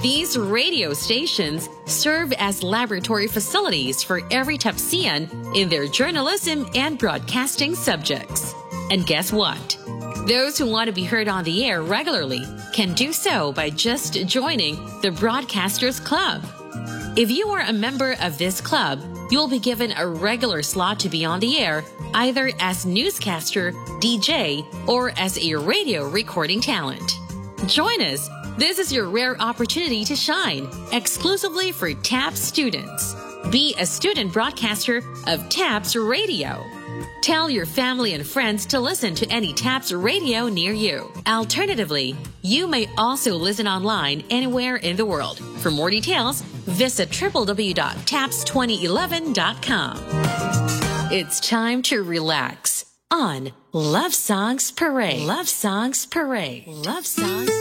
These radio stations serve as laboratory facilities for every Tepsian in their journalism and broadcasting subjects. And guess what? Those who want to be heard on the air regularly can do so by just joining the Broadcasters Club. If you are a member of this club, you'll be given a regular slot to be on the air, either as newscaster, DJ, or as a radio recording talent. Join us. This is your rare opportunity to shine, exclusively for TAPS students. Be a student broadcaster of TAPS Radio. Tell your family and friends to listen to any TAPS radio near you. Alternatively, you may also listen online anywhere in the world. For more details, visit www.taps2011.com. It's time to relax on Love Songs Parade. Love Songs Parade. Love Songs